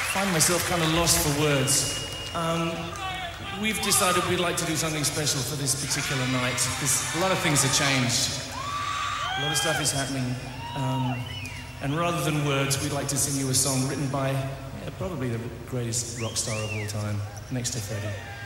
find myself kind of lost for words. We've decided we'd like to do something special for this particular night because a lot of things have changed. A lot of stuff is happening. And rather than words, we'd like to sing you a song written by probably the greatest rock star of all time, next to Freddie.